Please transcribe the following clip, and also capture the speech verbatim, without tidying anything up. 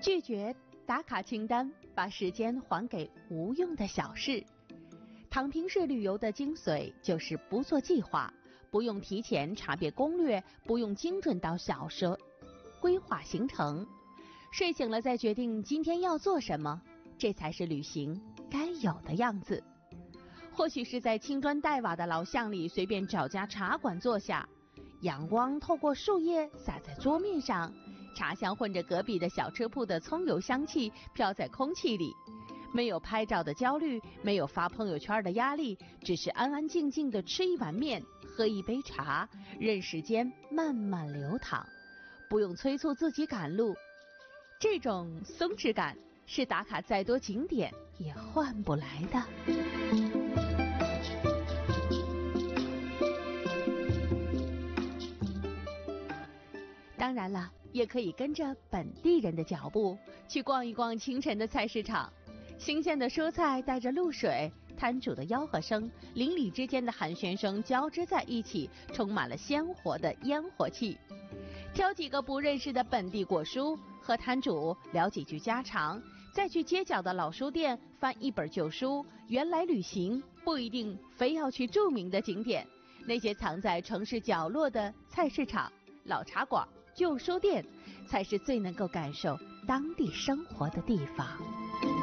拒绝打卡清单，把时间还给无用的小事。躺平式旅游的精髓就是不做计划，不用提前查遍攻略，不用精准到小时规划行程，睡醒了再决定今天要做什么，这才是旅行该有的样子。或许是在青砖黛瓦的老巷里随便找家茶馆坐下，阳光透过树叶洒在桌面上，茶香混着隔壁的小吃铺的葱油香气飘在空气里，没有拍照的焦虑，没有发朋友圈的压力，只是安安静静的吃一碗面，喝一杯茶，任时间慢慢流淌，不用催促自己赶路。这种松弛感是打卡再多景点也换不来的。当然了，也可以跟着本地人的脚步去逛一逛清晨的菜市场，新鲜的蔬菜带着露水，摊主的吆喝声，邻里之间的寒暄声交织在一起，充满了鲜活的烟火气。挑几个不认识的本地果蔬，和摊主聊几句家常，再去街角的老书店翻一本旧书。原来旅行不一定非要去著名的景点，那些藏在城市角落的菜市场、老茶馆、旧书店，才是最能够感受当地生活的地方。